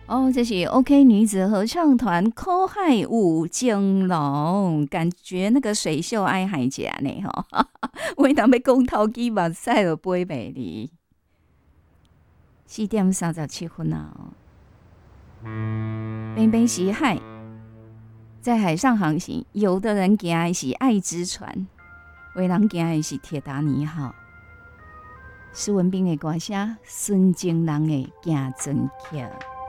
哦，这是 OK 女子合唱团《苦海有情龙》，感觉那个水秀爱海家呢吼，我当要讲头机目屎就飞袂离。4:37啊，边边是海，在海上航行，有的人行的是爱之船，有的人行的是铁达尼号。施文彬的歌声，孙景人的行船曲。